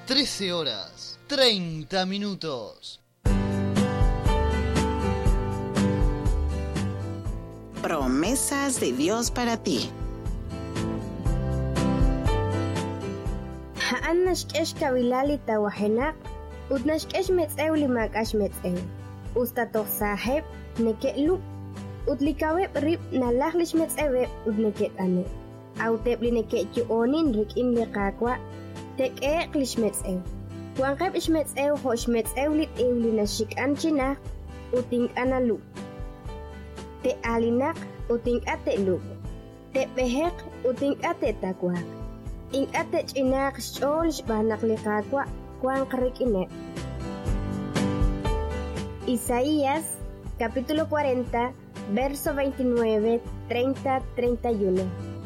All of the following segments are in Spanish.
13 horas, 30 minutos. Promesas de Dios para ti. Ha'an nashk'esh kabilali tawajenak, ut nashk'esh metz'ew limakash metz'ew. Ustatoq saheb neke'lu, ut likaweb rib nalajlish metz'eweb ut neke't'ane. Awteb li neke'chu'onin rik'in liqakwa, tek'eq lish metz'ew. Wanqeb ish metz'ew ho'sh metz'ew li t'ew li nashik'an chinaq, utink'analu. Te'alinak utink'ate'lu. Te'pejeq utink'ate'takwaq. Ink'ate ch'inaq xch'ol xb'anaq liqakwa kuanqarik'inek. Isaías, capítulo 40, verso 29, 30, 31.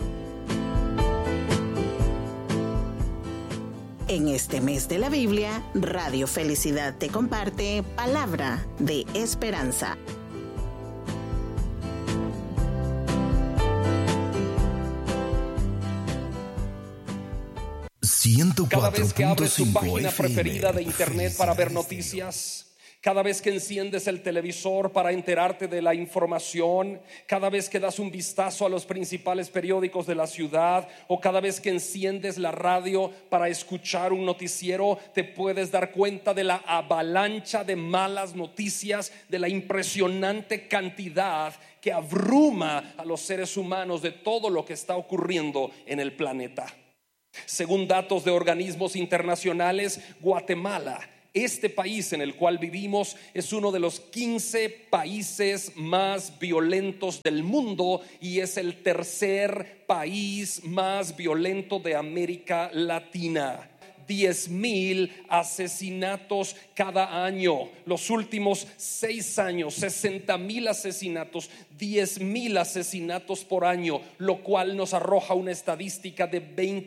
En este mes de la Biblia, Radio Felicidad te comparte palabra de esperanza. Cada vez que abres tu página preferida de internet para ver noticias, cada vez que enciendes el televisor para enterarte de la información, cada vez que das un vistazo a los principales periódicos de la ciudad, o cada vez que enciendes la radio para escuchar un noticiero, te puedes dar cuenta de la avalancha de malas noticias, de la impresionante cantidad que abruma a los seres humanos de todo lo que está ocurriendo en el planeta. Según datos de organismos internacionales, Guatemala, este país en el cual vivimos, es uno de los 15 países más violentos del mundo y es el tercer país más violento de América Latina. 10,000 asesinatos cada año. Los últimos 6 años, 60,000 asesinatos, 10,000 asesinatos por año, lo cual nos arroja una estadística de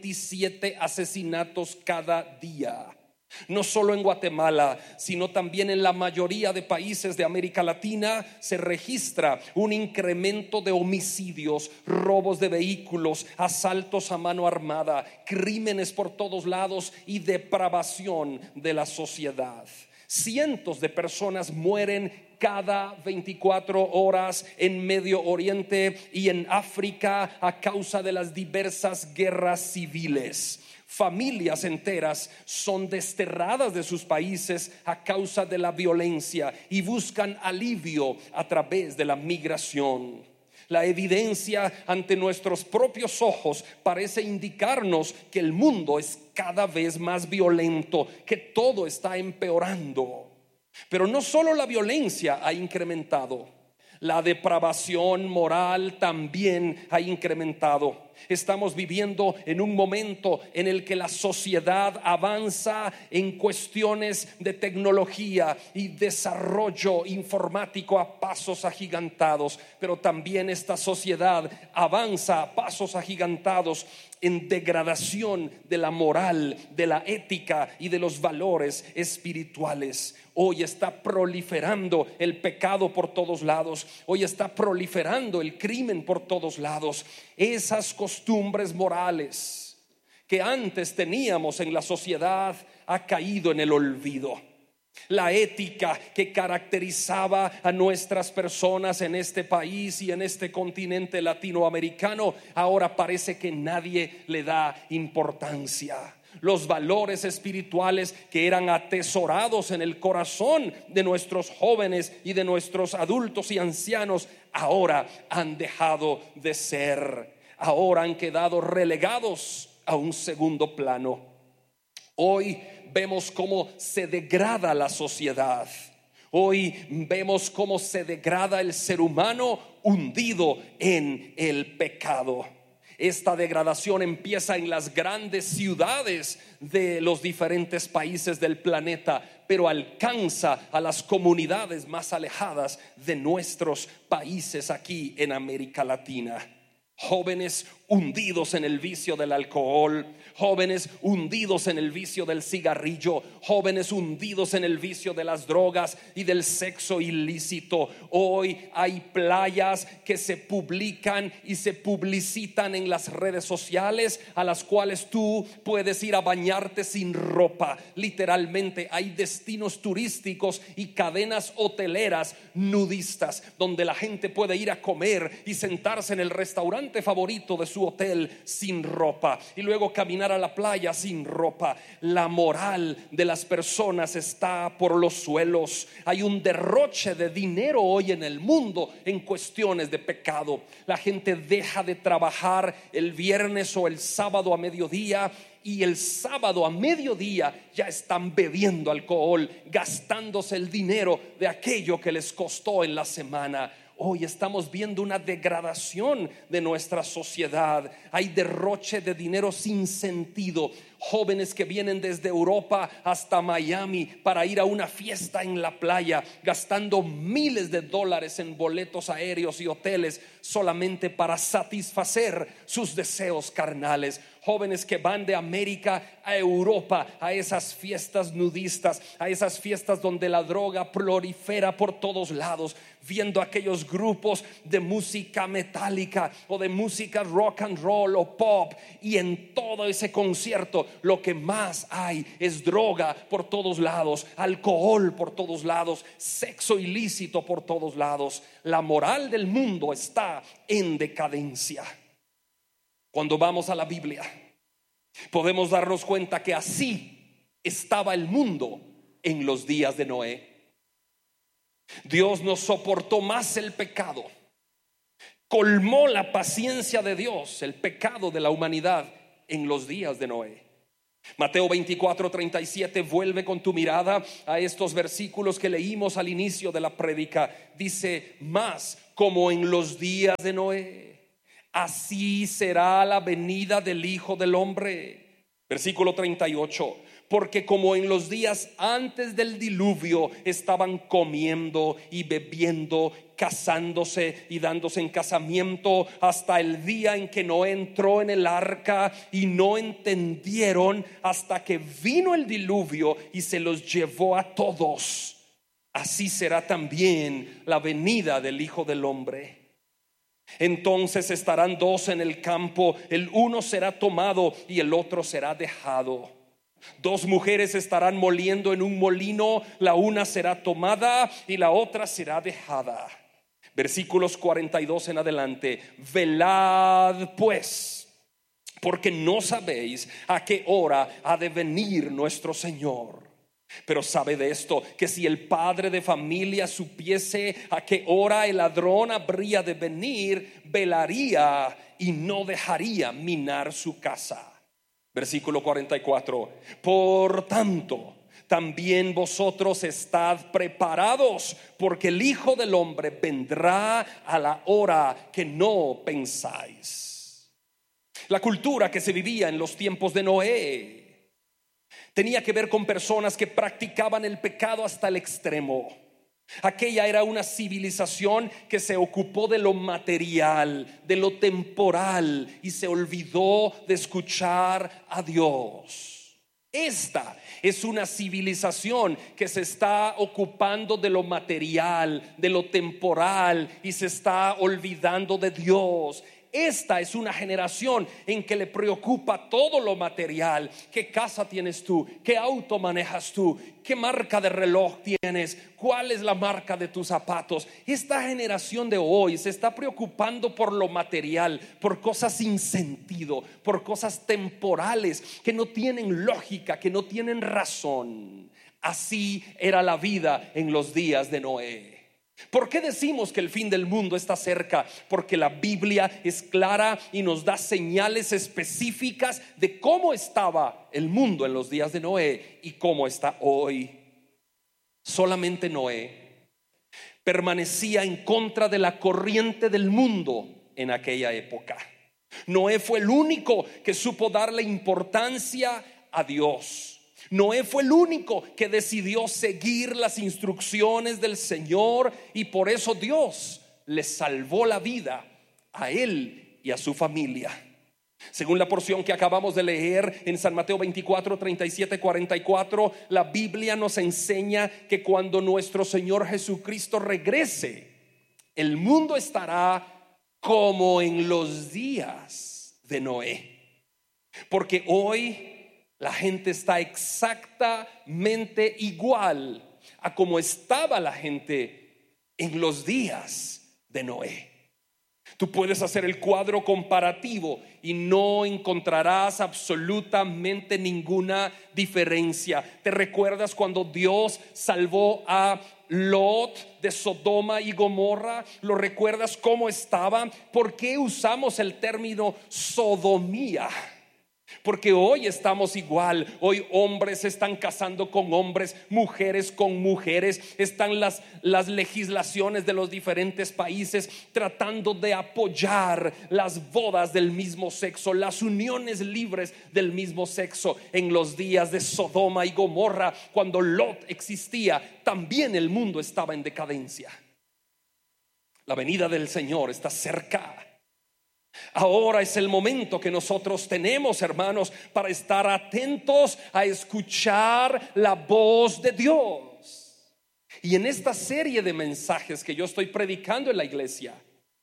27 asesinatos cada día. No solo en Guatemala, sino también en la mayoría de países de América Latina se registra un incremento de homicidios, robos de vehículos, asaltos a mano armada, crímenes por todos lados y depravación de la sociedad. Cientos de personas mueren cada 24 horas en Medio Oriente y en África a causa de las diversas guerras civiles. Familias enteras son desterradas de sus países a causa de la violencia y buscan alivio a través de la migración. La evidencia ante nuestros propios ojos parece indicarnos que el mundo es cada vez más violento, que todo está empeorando. Pero no solo la violencia ha incrementado, la depravación moral también ha incrementado. Estamos viviendo en un momento en el que la sociedad avanza en cuestiones de tecnología y desarrollo informático a pasos agigantados, pero también esta sociedad avanza a pasos agigantados en degradación de la moral, de la ética y de los valores espirituales. Hoy está proliferando el pecado por todos lados. Hoy está proliferando el crimen por todos lados. Esas costumbres morales que antes teníamos en la sociedad ha caído en el olvido. La ética que caracterizaba a nuestras personas en este país y en este continente latinoamericano ahora parece que nadie le da importancia. Los valores espirituales que eran atesorados en el corazón de nuestros jóvenes y de nuestros adultos y ancianos ahora han dejado de ser. Ahora han quedado relegados a un segundo plano. Hoy vemos cómo se degrada la sociedad. Hoy vemos cómo se degrada el ser humano hundido en el pecado. Esta degradación empieza en las grandes ciudades de los diferentes países del planeta, pero alcanza a las comunidades más alejadas de nuestros países aquí en América Latina. Jóvenes hundidos en el vicio del alcohol, jóvenes hundidos en el vicio del cigarrillo, jóvenes hundidos en el vicio de las drogas y del sexo ilícito. Hoy hay playas que se publican y se publicitan en las redes sociales, a las cuales tú puedes ir a bañarte sin ropa. Literalmente hay destinos turísticos y cadenas hoteleras nudistas, donde la gente puede ir a comer y sentarse en el restaurante favorito de su hotel sin ropa y luego caminar a la playa sin ropa. La moral de las personas está por los suelos. Hay un derroche de dinero hoy en el mundo en cuestiones de pecado. La gente deja de trabajar el viernes o el sábado a mediodía, y el sábado a mediodía ya están bebiendo alcohol, gastándose el dinero de aquello que les costó en la semana. Hoy estamos viendo una degradación de nuestra sociedad. Hay derroche de dinero sin sentido. Jóvenes que vienen desde Europa hasta Miami para ir a una fiesta en la playa, gastando miles de dólares en boletos aéreos y hoteles solamente para satisfacer sus deseos carnales. Jóvenes que van de América a Europa a esas fiestas nudistas, a esas fiestas donde la droga prolifera por todos lados, viendo aquellos grupos de música metálica o de música rock and roll o pop, y en todo ese concierto lo que más hay es droga por todos lados, alcohol por todos lados, sexo ilícito por todos lados. La moral del mundo está en decadencia. Cuando vamos a la Biblia, podemos darnos cuenta que así estaba el mundo en los días de Noé. Dios no soportó más el pecado, colmó la paciencia de Dios, el pecado de la humanidad en los días de Noé. Mateo 24:37, vuelve con tu mirada a estos versículos que leímos al inicio de la prédica. Dice: más como en los días de Noé, así será la venida del Hijo del Hombre. Versículo 38, porque como en los días antes del diluvio estaban comiendo y bebiendo, casándose y dándose en casamiento, hasta el día en que Noé entró en el arca, y no entendieron hasta que vino el diluvio y se los llevó a todos, así será también la venida del Hijo del Hombre. Entonces estarán dos en el campo, el uno será tomado y el otro será dejado. Dos mujeres estarán moliendo en un molino, la una será tomada y la otra será dejada. Versículos 42 en adelante. Velad pues, porque no sabéis a qué hora ha de venir nuestro Señor. Pero sabe de esto, que si el padre de familia supiese a qué hora el ladrón habría de venir, velaría y no dejaría minar su casa. Versículo 44. Por tanto, también vosotros estad preparados, porque el Hijo del Hombre vendrá a la hora que no pensáis. La cultura que se vivía en los tiempos de Noé tenía que ver con personas que practicaban el pecado hasta el extremo. Aquella era una civilización que se ocupó de lo material, de lo temporal, y se olvidó de escuchar a Dios. Esta es una civilización que se está ocupando de lo material, de lo temporal, y se está olvidando de Dios. Esta es una generación en que le preocupa todo lo material. ¿Qué casa tienes tú? ¿Qué auto manejas tú? ¿Qué marca de reloj tienes? ¿Cuál es la marca de tus zapatos? Esta generación de hoy se está preocupando por lo material, por cosas sin sentido, por cosas temporales que no tienen lógica, que no tienen razón. Así era la vida en los días de Noé. ¿Por qué decimos que el fin del mundo está cerca? Porque la Biblia es clara y nos da señales específicas de cómo estaba el mundo en los días de Noé y cómo está hoy. Solamente Noé permanecía en contra de la corriente del mundo en aquella época. Noé fue el único que supo darle importancia a Dios. Noé fue el único que decidió seguir las instrucciones del Señor, y por eso Dios le salvó la vida a él y a su familia. Según la porción que acabamos de leer en San Mateo 24, 37, 44, la Biblia nos enseña que cuando nuestro Señor Jesucristo regrese, el mundo estará como en los días de Noé. Porque hoy la gente está exactamente igual a como estaba la gente en los días de Noé. Tú puedes hacer el cuadro comparativo y no encontrarás absolutamente ninguna diferencia. ¿Te recuerdas cuando Dios salvó a Lot de Sodoma y Gomorra? ¿Lo recuerdas cómo estaba? ¿Por qué usamos el término sodomía? Porque hoy estamos igual. Hoy hombres se están casando con hombres, mujeres con mujeres. Están las legislaciones de los diferentes países tratando de apoyar las bodas del mismo sexo, las uniones libres del mismo sexo. En los días de Sodoma y Gomorra, cuando Lot existía, también el mundo estaba en decadencia. La venida del Señor está cerca. Ahora es el momento que nosotros tenemos, hermanos, para estar atentos a escuchar la voz de Dios. Y en esta serie de mensajes que yo estoy predicando en la iglesia,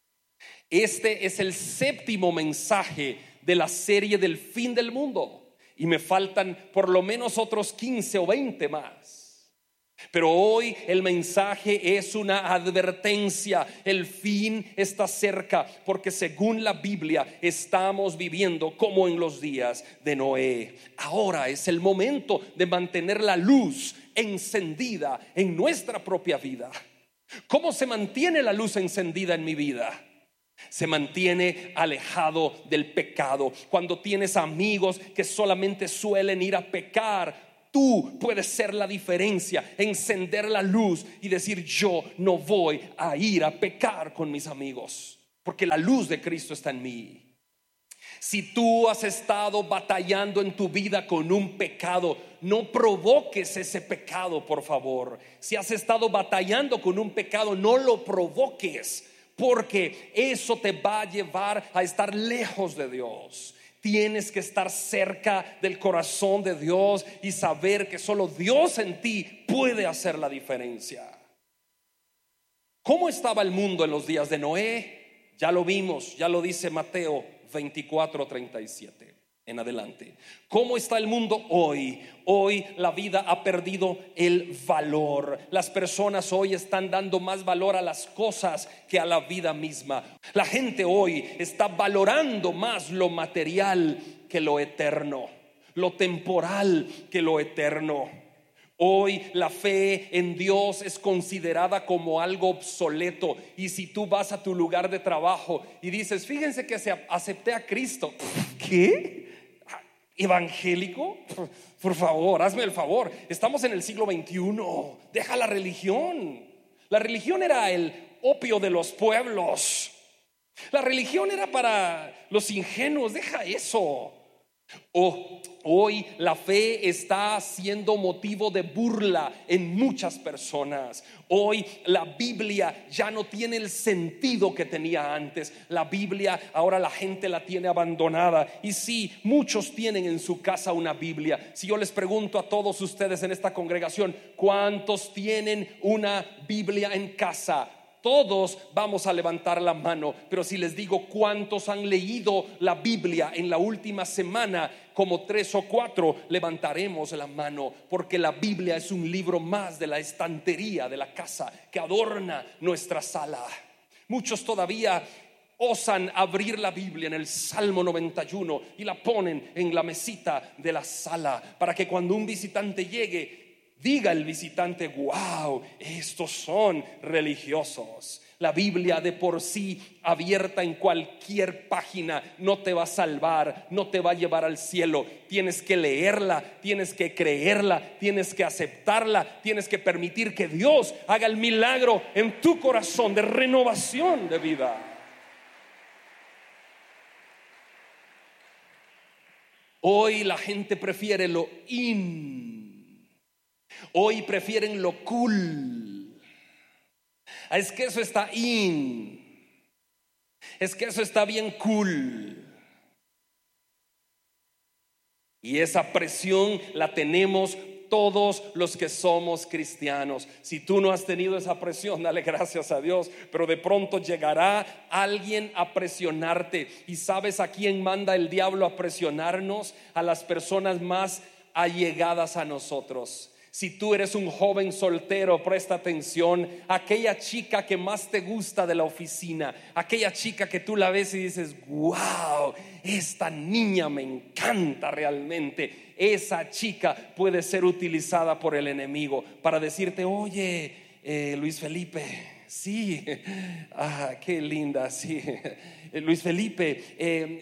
este es el 7º mensaje de la serie del fin del mundo. Y me faltan por lo menos otros 15 o 20 más. Pero hoy el mensaje es una advertencia. El fin está cerca, porque según la Biblia estamos viviendo como en los días de Noé. Ahora es el momento de mantener la luz encendida en nuestra propia vida. ¿Cómo se mantiene la luz encendida en mi vida? Se mantiene alejado del pecado. Cuando tienes amigos que solamente suelen ir a pecar, tú puedes ser la diferencia, encender la luz y decir: yo no voy a ir a pecar con mis amigos, porque la luz de Cristo está en mí. Si tú has estado batallando en tu vida con un pecado, no provoques ese pecado, por favor. Si has estado batallando con un pecado, no lo provoques, porque eso te va a llevar a estar lejos de Dios. Tienes que estar cerca del corazón de Dios y saber que solo Dios en ti puede hacer la diferencia. ¿Cómo estaba el mundo en los días de Noé? Ya lo vimos, ya lo dice Mateo 24, 37 en adelante. ¿Cómo está el mundo hoy? Hoy la vida ha perdido el valor. Las personas hoy están dando más valor a las cosas que a la vida misma. La gente hoy está valorando más lo material que lo eterno, lo temporal que lo eterno. Hoy la fe en Dios es considerada como algo obsoleto. Y si tú vas a tu lugar de trabajo y dices: fíjense que acepté a Cristo. ¿Qué? ¿Evangélico? Por favor, hazme el favor. Estamos en el siglo XXI. Deja la religión. La religión era el opio de los pueblos. La religión era para los ingenuos. Deja eso. Hoy la fe está siendo motivo de burla en muchas personas. Hoy la Biblia ya no tiene el sentido que tenía antes. La Biblia ahora la gente la tiene abandonada. Y sí, muchos tienen en su casa una Biblia. Si yo les pregunto a todos ustedes en esta congregación, ¿cuántos tienen una Biblia en casa? Todos vamos a levantar la mano. Pero si les digo cuántos han leído la Biblia en la última semana, como 3 o 4, levantaremos la mano, porque la Biblia es un libro más de la estantería de la casa que adorna nuestra sala. Muchos todavía osan abrir la Biblia en el Salmo 91 y la ponen en la mesita de la sala, para que cuando un visitante llegue, diga el visitante: wow, estos son religiosos. La Biblia de por sí, abierta en cualquier página, no te va a salvar, no te va a llevar al cielo. Tienes que leerla, tienes que creerla, tienes que aceptarla, tienes que permitir que Dios haga el milagro en tu corazón de renovación de vida. Hoy la gente prefiere lo hoy prefieren lo cool. Es que eso está es que eso está bien cool. Y esa presión la tenemos todos los que somos cristianos. Si tú no has tenido esa presión, dale gracias a Dios, pero de pronto llegará alguien a presionarte. ¿Y sabes a quién manda el diablo a presionarnos? A las personas más allegadas a nosotros. Si tú eres un joven soltero, presta atención. Aquella chica que más te gusta de la oficina, aquella chica que tú la ves y dices: wow, esta niña me encanta realmente. Esa chica puede ser utilizada por el enemigo para decirte: oye, Luis Felipe, sí, qué linda, sí, Luis Felipe,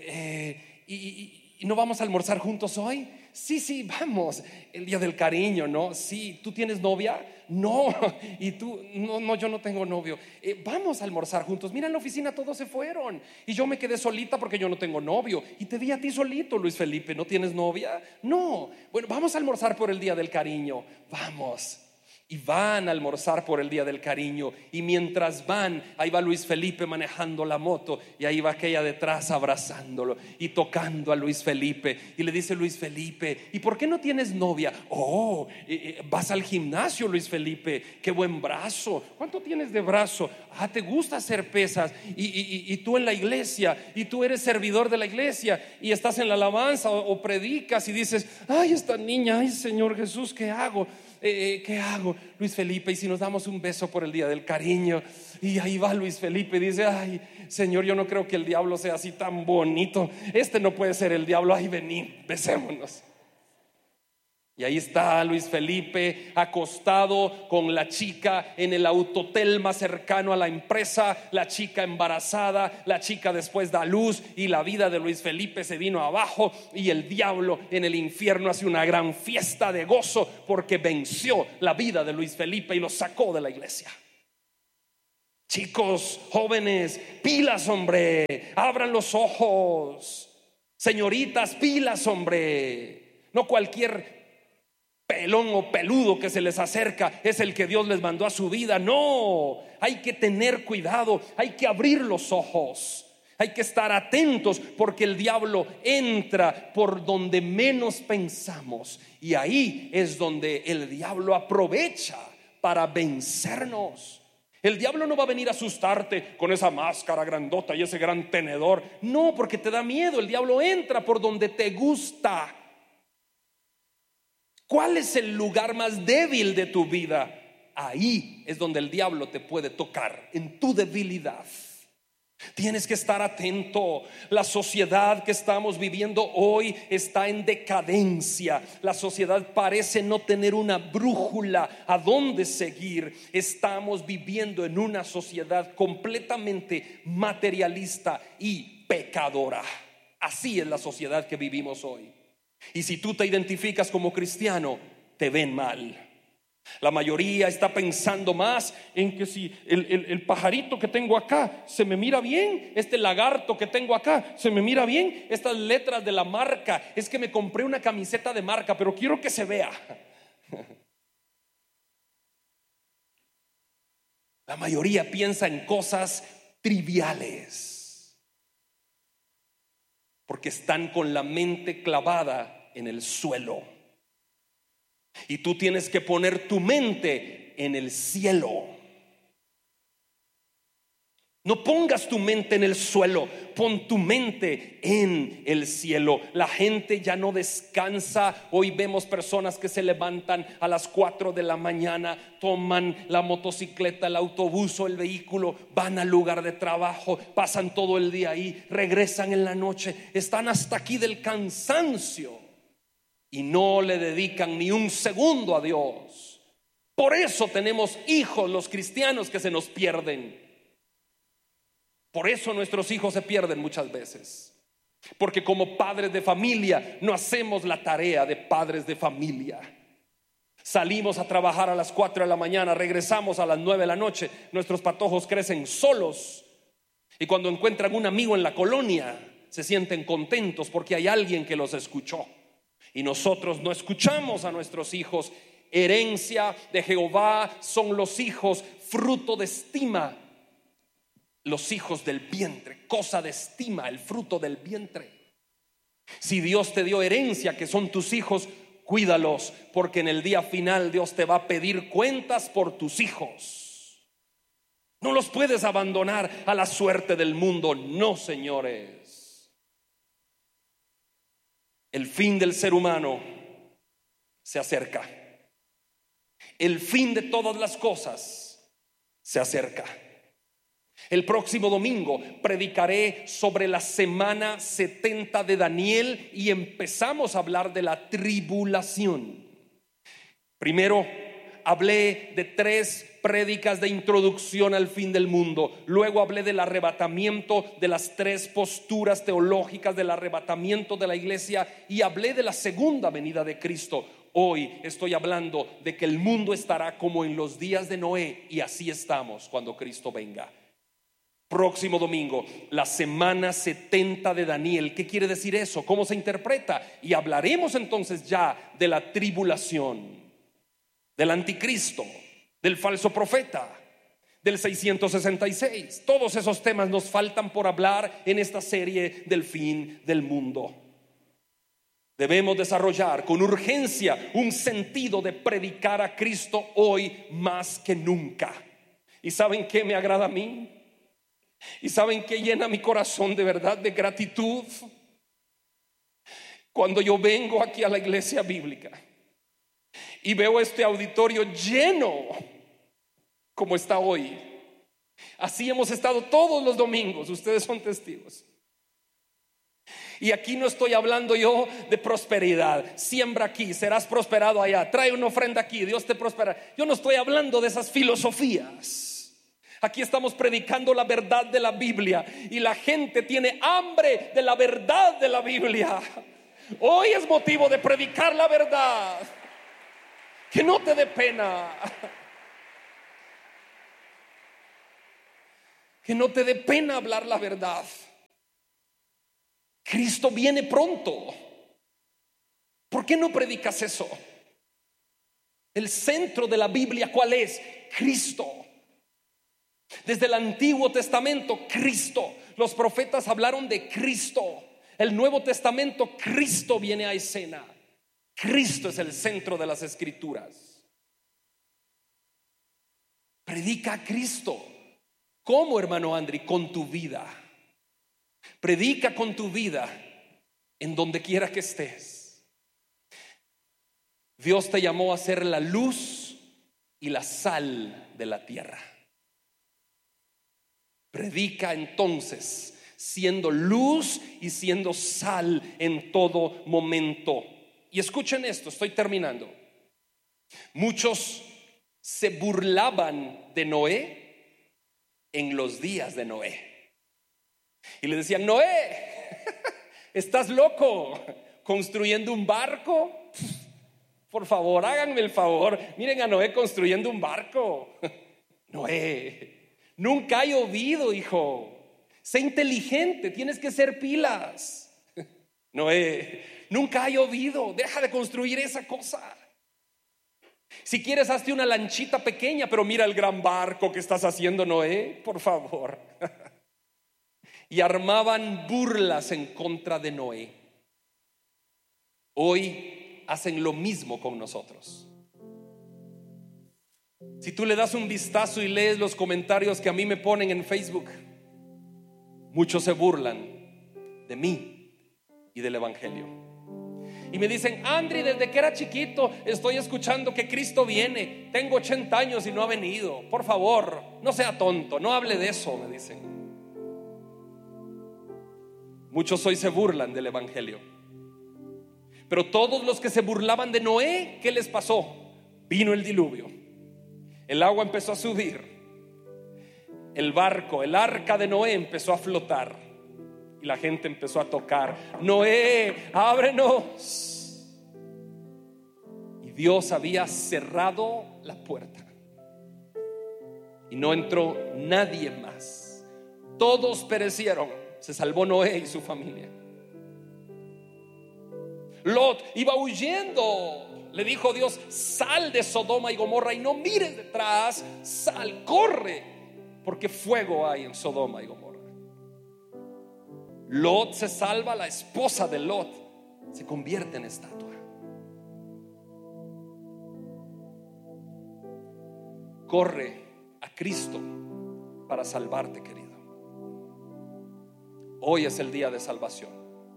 ¿y no vamos a almorzar juntos hoy? Sí, vamos, el día del cariño, ¿no? Sí, ¿tú tienes novia? No. Y tú, no, yo no tengo novio. Vamos a almorzar juntos. Mira, en la oficina todos se fueron y yo me quedé solita porque yo no tengo novio. Y te vi a ti solito, Luis Felipe. ¿No tienes novia? No. Bueno, vamos a almorzar por el día del cariño. Vamos. Y van a almorzar por el día del cariño. Y mientras van, ahí va Luis Felipe manejando la moto, y ahí va aquella detrás abrazándolo y tocando a Luis Felipe. Y le dice: Luis Felipe, ¿y por qué no tienes novia? Oh, vas al gimnasio, Luis Felipe, qué buen brazo. ¿Cuánto tienes de brazo? ¿Te gusta hacer pesas? Y tú en la iglesia, y tú eres servidor de la iglesia, y estás en la alabanza o predicas y dices: ay, esta niña, ay, Señor Jesús, ¿qué hago? ¿Qué hago, Luis Felipe? Y si nos damos un beso por el día del cariño. Y ahí va Luis Felipe y dice: ay, Señor, yo no creo que el diablo sea así tan bonito. Este no puede ser el diablo. Ay, vení, besémonos. Y ahí está Luis Felipe acostado con la chica en el autotel más cercano a la empresa, la chica embarazada, la chica después da luz, y la vida de Luis Felipe se vino abajo, y el diablo en el infierno hace una gran fiesta de gozo porque venció la vida de Luis Felipe y lo sacó de la iglesia. Chicos, jóvenes, pilas, hombre, abran los ojos. Señoritas, pilas, hombre. No cualquier pelón o peludo que se les acerca es el que Dios les mandó a su vida. No, hay que tener cuidado, hay que abrir los ojos, hay que estar atentos, porque el diablo entra por donde menos pensamos, y ahí es donde el diablo aprovecha para vencernos. El diablo no va a venir a asustarte con esa máscara grandota y ese gran tenedor. No, porque te da miedo. El diablo entra por donde te gusta. ¿Cuál es el lugar más débil de tu vida? Ahí es donde el diablo te puede tocar, en tu debilidad. Tienes que estar atento. La sociedad que estamos viviendo hoy está en decadencia. La sociedad parece no tener una brújula a dónde seguir. Estamos viviendo en una sociedad completamente materialista y pecadora. Así es la sociedad que vivimos hoy. Y si tú te identificas como cristiano, te ven mal. La mayoría está pensando más en que si el pajarito que tengo acá se me mira bien, este lagarto que tengo acá se me mira bien, estas letras de la marca, es que me compré una camiseta de marca, pero quiero que se vea. La mayoría piensa en cosas triviales porque están con la mente clavada en el suelo. Y tú tienes que poner tu mente en el cielo. No pongas tu mente en el suelo, pon tu mente en el cielo. La gente ya no descansa. Hoy vemos personas que se levantan a las 4 de la mañana, toman la motocicleta, el autobús o el vehículo, van al lugar de trabajo, pasan todo el día ahí, regresan en la noche, están hasta aquí del cansancio y no le dedican ni un segundo a Dios. Por eso tenemos hijos, los cristianos, que se nos pierden. Por eso nuestros hijos se pierden muchas veces, porque como padres de familia no hacemos la tarea de padres de familia. Salimos a trabajar a las 4 de la mañana, regresamos a las 9 de la noche. Nuestros patojos crecen solos, y cuando encuentran un amigo en la colonia se sienten contentos porque hay alguien que los escuchó. Y nosotros no escuchamos a nuestros hijos. Herencia de Jehová son los hijos, fruto de estima. Los hijos del vientre, cosa de estima, el fruto del vientre. Si Dios te dio herencia, que son tus hijos, cuídalos, porque en el día final Dios te va a pedir cuentas por tus hijos. No los puedes abandonar a la suerte del mundo. No, señores. El fin del ser humano se acerca. El fin de todas las cosas se acerca. El próximo domingo predicaré sobre la semana 70 de Daniel y empezamos a hablar de la tribulación. Primero hablé de 3 prédicas de introducción al fin del mundo. Luego hablé del arrebatamiento, de las 3 posturas teológicas del arrebatamiento de la iglesia, y hablé de la segunda venida de Cristo. Hoy estoy hablando de que el mundo estará como en los días de Noé, y así estamos cuando Cristo venga. Próximo domingo, la semana 70 de Daniel. ¿Qué quiere decir eso? ¿Cómo se interpreta? Y hablaremos entonces ya de la tribulación, del anticristo, del falso profeta, del 666. Todos esos temas nos faltan por hablar en esta serie del fin del mundo. Debemos desarrollar con urgencia un sentido de predicar a Cristo hoy más que nunca. ¿Y saben qué me agrada a mí? ¿Y saben qué llena mi corazón de verdad de gratitud? Cuando yo vengo aquí a la iglesia bíblica y veo este auditorio lleno como está hoy. Así hemos estado todos los domingos, ustedes son testigos. Y aquí no estoy hablando yo de prosperidad. Siembra aquí, serás prosperado allá. Trae una ofrenda aquí, Dios te prospera. Yo no estoy hablando de esas filosofías. Aquí estamos predicando la verdad de la Biblia, y la gente tiene hambre de la verdad de la Biblia. Hoy es motivo de predicar la verdad. Que no te dé pena. Que no te dé pena hablar la verdad. Cristo viene pronto. ¿Por qué no predicas eso? El centro de la Biblia, ¿cuál es? Cristo. Desde el Antiguo Testamento, Cristo. Los profetas hablaron de Cristo. El Nuevo Testamento, Cristo viene a escena. Cristo es el centro de las Escrituras. Predica a Cristo. ¿Cómo, hermano Andri? Con tu vida. Predica con tu vida en donde quiera que estés. Dios te llamó a ser la luz y la sal de la tierra. Predica entonces siendo luz y siendo sal en todo momento. Y escuchen esto, estoy terminando. Muchos se burlaban de Noé en los días de Noé. Y le decían: Noé, estás loco, construyendo un barco. Por favor, háganme el favor, miren a Noé construyendo un barco. Noé, nunca ha llovido, hijo. Sé inteligente, tienes que ser pilas. Noé, nunca ha llovido, deja de construir esa cosa. Si quieres, hazte una lanchita pequeña, pero mira el gran barco que estás haciendo, Noé, por favor. Y armaban burlas en contra de Noé. Hoy hacen lo mismo con nosotros. Si tú le das un vistazo y lees los comentarios que a mí me ponen en Facebook, muchos se burlan de mí y del evangelio. Y me dicen: Andri, desde que era chiquito estoy escuchando que Cristo viene. Tengo 80 años y no ha venido. Por favor, no sea tonto, no hable de eso, me dicen. Muchos hoy se burlan del evangelio. Pero todos los que se burlaban de Noé, ¿qué les pasó? Vino el diluvio. El agua empezó a subir. El barco, el arca de Noé empezó a flotar. Y la gente empezó a tocar: Noé, ábrenos. Y Dios había cerrado la puerta. Y no entró nadie más. Todos perecieron. Se salvó Noé y su familia. Lot iba huyendo. Le dijo Dios: sal de Sodoma y Gomorra y no mires detrás. Sal, corre, porque fuego hay en Sodoma y Gomorra. Lot se salva, la esposa de Lot se convierte en estatua. Corre a Cristo para salvarte, querido. Hoy es el día de salvación.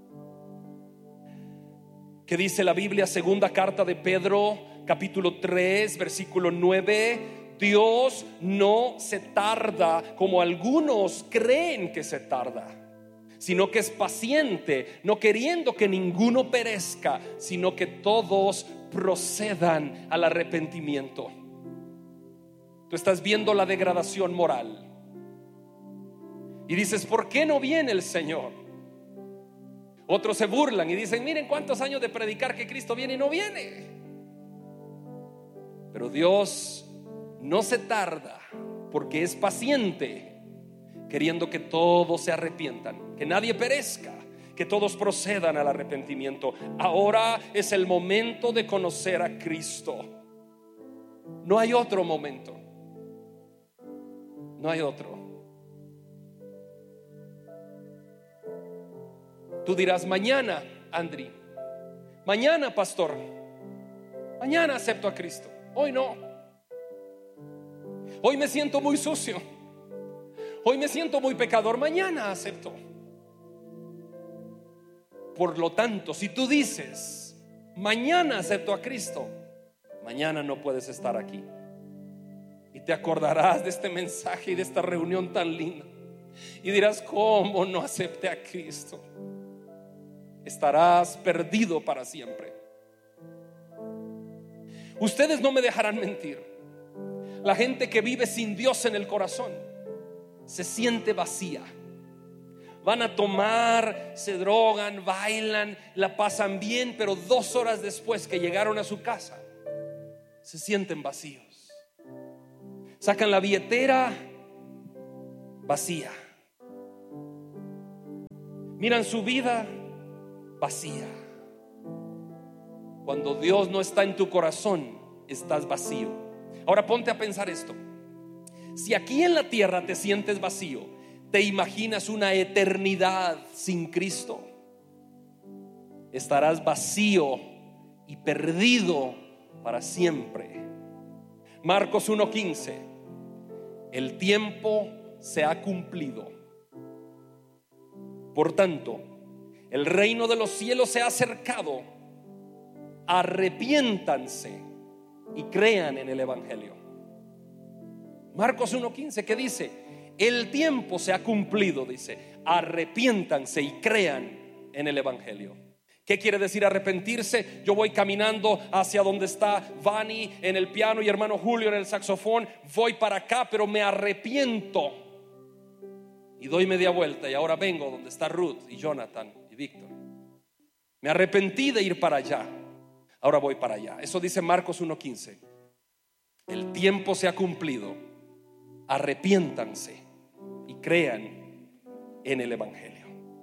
¿Qué dice la Biblia? Segunda carta de Pedro, capítulo 3, versículo 9. Dios no se tarda como algunos creen que se tarda, sino que es paciente, no queriendo que ninguno perezca, sino que todos procedan al arrepentimiento. Tú estás viendo la degradación moral y dices, ¿por qué no viene el Señor? Otros se burlan y dicen, miren cuántos años de predicar que Cristo viene y no viene. Pero Dios no se tarda, porque es paciente, queriendo que todos se arrepientan, que nadie perezca, que todos procedan al arrepentimiento. Ahora es el momento de conocer a Cristo. No hay otro momento. No hay otro. Tú dirás, mañana, Andri, mañana, pastor, mañana acepto a Cristo. Hoy no. Hoy me siento muy sucio. Hoy me siento muy pecador. Mañana acepto. Por lo tanto, si tú dices, mañana acepto a Cristo, mañana no puedes estar aquí. Y te acordarás de este mensaje y de esta reunión tan linda. Y dirás, ¿cómo no acepté a Cristo? Estarás perdido para siempre. Ustedes no me dejarán mentir. La gente que vive sin Dios en el corazón se siente vacía. Van a tomar, se drogan, bailan, la pasan bien, pero 2 horas después que llegaron a su casa, se sienten vacíos. Sacan la billetera vacía. Miran su vida vacía. Cuando Dios no está en tu corazón, estás vacío. Ahora ponte a pensar esto. Si aquí en la tierra te sientes vacío, te imaginas una eternidad sin Cristo, estarás vacío y perdido para siempre. Marcos 1:15. El tiempo se ha cumplido. Por tanto, el reino de los cielos se ha acercado. Arrepiéntanse y crean en el evangelio. Marcos 1:15, ¿qué dice? El tiempo se ha cumplido, dice. Arrepiéntanse y crean en el evangelio. ¿Qué quiere decir arrepentirse? Yo voy caminando hacia donde está Vani en el piano y hermano Julio en el saxofón. Voy para acá, pero me arrepiento y doy media vuelta y ahora vengo donde está Ruth y Jonathan y Víctor. Me arrepentí de ir para allá, ahora voy para allá. Eso dice Marcos 1:15. El tiempo se ha cumplido. Arrepiéntanse y crean en el evangelio.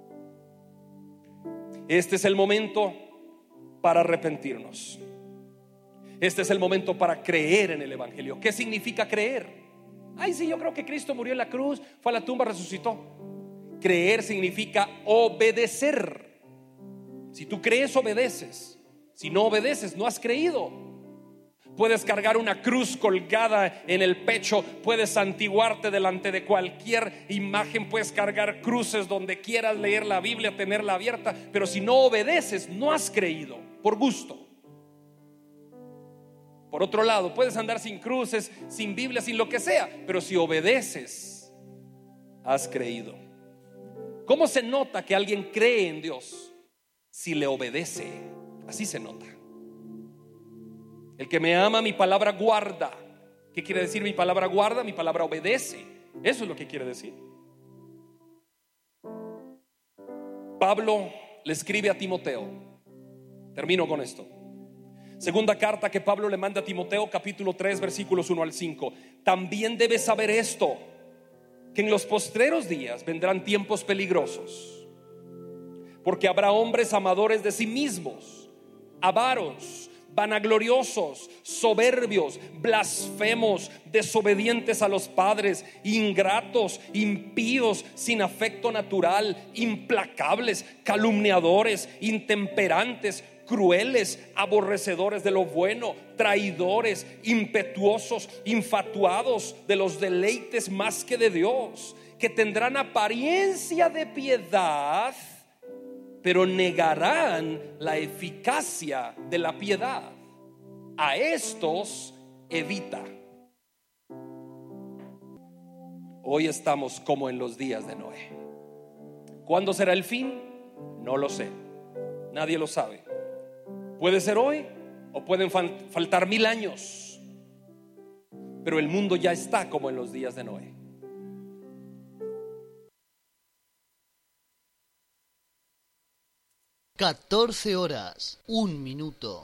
Este es el momento para arrepentirnos. Este es el momento para creer en el evangelio. ¿Qué significa creer? Ay, sí, yo creo que Cristo murió en la cruz, fue a la tumba, resucitó. Creer significa obedecer. Si tú crees, obedeces. Si no obedeces, no has creído. Puedes cargar una cruz colgada en el pecho, puedes santiguarte delante de cualquier imagen, puedes cargar cruces donde quieras, leer la Biblia, tenerla abierta, pero si no obedeces, no has creído, por gusto. Por otro lado, puedes andar sin cruces, sin Biblia, sin lo que sea, pero si obedeces, has creído. ¿Cómo se nota que alguien cree en Dios? Si le obedece. Así se nota. El que me ama, mi palabra guarda. ¿Qué quiere decir mi palabra guarda? Mi palabra obedece. Eso es lo que quiere decir. Pablo le escribe a Timoteo. Termino con esto. Segunda carta que Pablo le manda a Timoteo, capítulo 3, versículos 1 al 5. También debes saber esto, que en los postreros días vendrán tiempos peligrosos, porque habrá hombres amadores de sí mismos, avaros, vanagloriosos, soberbios, blasfemos, desobedientes a los padres, ingratos, impíos, sin afecto natural, implacables, calumniadores, intemperantes, crueles, aborrecedores de lo bueno, traidores, impetuosos, infatuados de los deleites más que de Dios, que tendrán apariencia de piedad, pero negarán la eficacia de la piedad. A estos evita. Hoy estamos como en los días de Noé. ¿Cuándo será el fin? No lo sé. Nadie lo sabe. Puede ser hoy o pueden faltar 1000 años. Pero el mundo ya está como en los días de Noé. (14 horas, 1 minuto).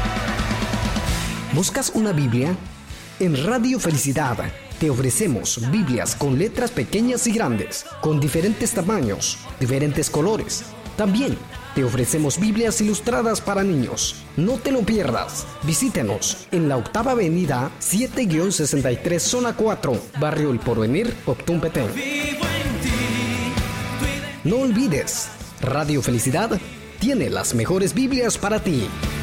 ¿Buscas una Biblia? En Radio Felicidad te ofrecemos Biblias con letras pequeñas y grandes, con diferentes tamaños, diferentes colores. También te ofrecemos Biblias ilustradas para niños. No te lo pierdas. Visítenos en la 8ª Avenida 7-63 Zona 4, Barrio El Porvenir, Octún Petén. No olvides, Radio Felicidad tiene las mejores Biblias para ti.